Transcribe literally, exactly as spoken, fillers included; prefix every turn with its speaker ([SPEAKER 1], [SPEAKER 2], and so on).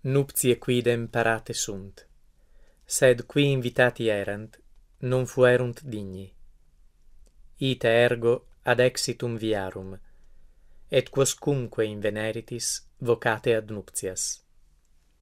[SPEAKER 1] nuptiae quidem parate sunt, sed qui invitati erant, non fuerunt digni. Ite ergo ad exitum viarum, et quoscumque inveneritis vocate ad nuptias.